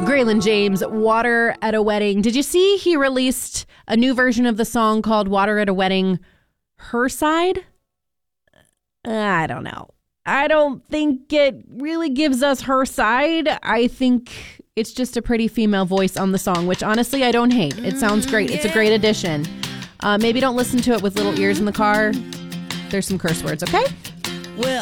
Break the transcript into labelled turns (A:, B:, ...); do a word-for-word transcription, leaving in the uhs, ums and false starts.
A: Graylin James, Water at a Wedding. Did you see he released a new version of the song called Water at a Wedding, Her Side? I don't know. I don't think it really gives us her side. I think it's just a pretty female voice on the song, which honestly I don't hate. It sounds great. It's a great addition. Uh, maybe don't listen to it with little ears in the car. There's some curse words, okay?